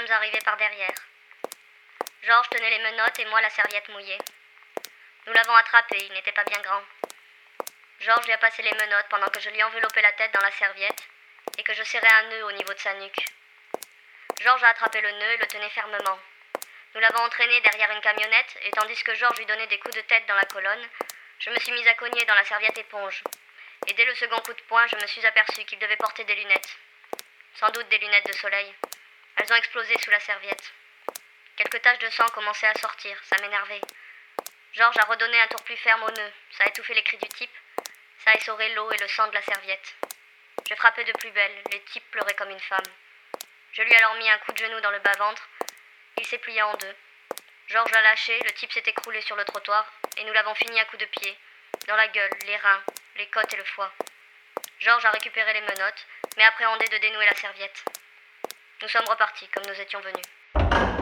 sommes arrivés par derrière. Georges tenait les menottes et moi la serviette mouillée. Nous l'avons attrapé, il n'était pas bien grand. Georges lui a passé les menottes pendant que je lui enveloppais la tête dans la serviette et que je serrais un nœud au niveau de sa nuque. Georges a attrapé le nœud et le tenait fermement. Nous l'avons entraîné derrière une camionnette et tandis que Georges lui donnait des coups de tête dans la colonne, je me suis mise à cogner dans la serviette éponge. Et dès le second coup de poing, je me suis aperçue qu'il devait porter des lunettes. Sans doute des lunettes de soleil. Elles ont explosé sous la serviette. Quelques taches de sang commençaient à sortir, ça m'énervait. Georges a redonné un tour plus ferme au nœud. Ça a étouffé les cris du type. Ça a essoré l'eau et le sang de la serviette. Je frappais de plus belle. Le type pleurait comme une femme. Je lui ai alors mis un coup de genou dans le bas-ventre. Il s'est plié en deux. Georges l'a lâché, le type s'est écroulé sur le trottoir et nous l'avons fini à coups de pied. Dans la gueule, les reins, les côtes et le foie. Georges a récupéré les menottes, mais appréhendait de dénouer la serviette. Nous sommes repartis comme nous étions venus.